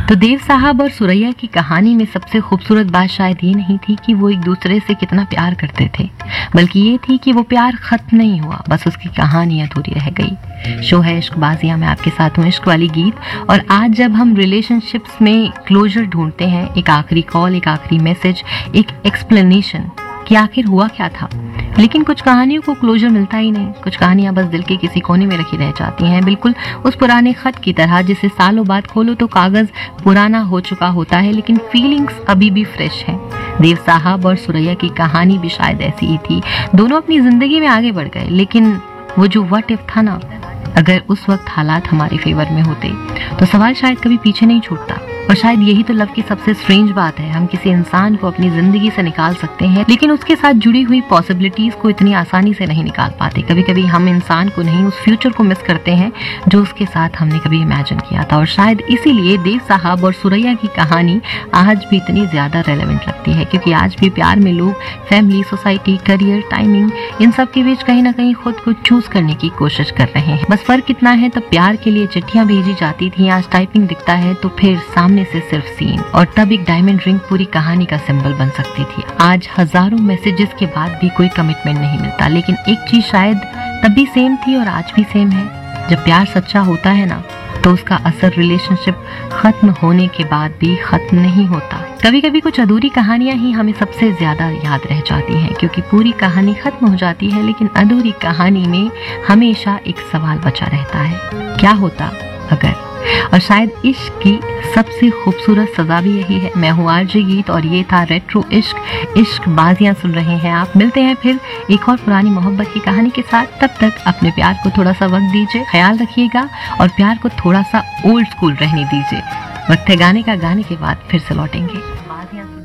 तो देव साहब और सुरैया की कहानी में सबसे खूबसूरत बात शायद ये नहीं थी कि वो एक दूसरे से कितना प्यार करते थे, बल्कि ये थी कि वो प्यार खत्म नहीं हुआ, बस उसकी कहानी अधूरी रह गई। शो है इश्क बाजियां, मैं आपके साथ हूँ इश्क वाली गीत। और आज जब हम रिलेशनशिप्स में क्लोजर ढूंढते हैं, एक आखिरी कॉल, एक आखिरी मैसेज, एक एक्सप्लेनेशन कि आखिर हुआ क्या था, लेकिन कुछ कहानियों को क्लोजर मिलता ही नहीं। कुछ कहानियां बस दिल के किसी कोने में रखी रह जाती हैं, बिल्कुल उस पुराने खत की तरह जिसे सालों बाद खोलो तो कागज पुराना हो चुका होता है, लेकिन फीलिंग्स अभी भी फ्रेश हैं। देव साहब और सुरैया की कहानी भी शायद ऐसी ही थी। दोनों अपनी जिंदगी में आगे बढ़ गए, लेकिन वो जो व्हाट इफ था ना, अगर उस वक्त हालात हमारे फेवर में होते तो सवाल शायद कभी पीछे नहीं छूटता। और शायद यही तो लव की सबसे स्ट्रेंज बात है, हम किसी इंसान को अपनी जिंदगी से निकाल सकते हैं, लेकिन उसके साथ जुड़ी हुई पॉसिबिलिटीज को इतनी आसानी से नहीं निकाल पाते। कभी कभी हम इंसान को नहीं, उस फ्यूचर को मिस करते हैं जो उसके साथ हमने कभी इमेजिन किया था। और शायद इसीलिए देव साहब और सुरैया की कहानी आज भी इतनी ज्यादा रेलेवेंट लगती है, क्योंकि आज भी प्यार में लोग फैमिली, सोसाइटी, करियर, टाइमिंग, इन सब के बीच कहीं ना कहीं खुद को चूज करने की कोशिश कर रहे हैं। बस फर्क इतना है, तब प्यार के लिए चिट्ठियां भेजी जाती थी, आज टाइपिंग दिखता है तो फिर सामने से सिर्फ सीन। और तब एक डायमंड रिंग पूरी कहानी का सिंबल बन सकती थी। आज हजारों मैसेजेस के बाद भी कोई कमिटमेंट नहीं मिलता, लेकिन एक चीज शायद तब भी सेम थी और आज भी सेम है। जब प्यार सच्चा होता है ना, तो उसका असर रिलेशनशिप खत्म होने के बाद भी खत्म नहीं होता। कभी कभी कुछ अधूरी कहानियां ही हमें सबसे ज्यादा याद रह जाती हैं, क्योंकि पूरी कहानी खत्म हो जाती है, लेकिन अधूरी कहानी में हमेशा एक सवाल बचा रहता है, क्या होता अगर। और शायद इश्क की सबसे खूबसूरत सजा भी यही है। मैं हूँ आरजे गीत और ये था रेट्रो इश्क। इश्क बाजियां सुन रहे हैं आप। मिलते हैं फिर एक और पुरानी मोहब्बत की कहानी के साथ। तब तक अपने प्यार को थोड़ा सा वक्त दीजिए, ख्याल रखिएगा और प्यार को थोड़ा सा ओल्ड स्कूल रहने दीजिए। वक्त है गाने का, गाने के बाद फिर से लौटेंगे। बाजियां